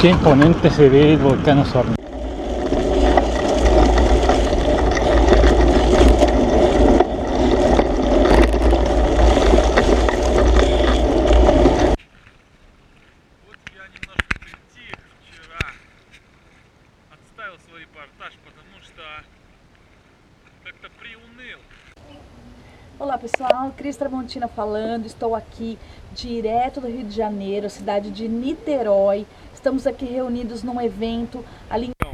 Qué imponente se ve el volcán Osorno. Вот я немножко притих вчера, отставил свой репортаж, потому что как-то приуныл. Olá pessoal, Cris Tramontina falando, estou aqui direto do Rio de Janeiro, cidade de Niterói. Estamos aqui reunidos num evento ali em...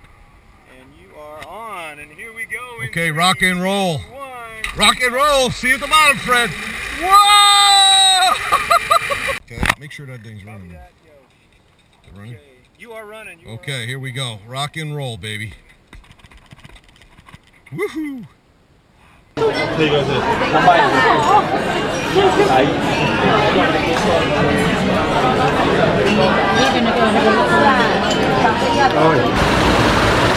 Okay, rock and roll. Rock and roll. See you at the bottom, Fred. Whoa! Okay, make sure that thing's running. Is it running? You are running. Okay, here we go. Rock and roll, baby. Woohoo! Ahí.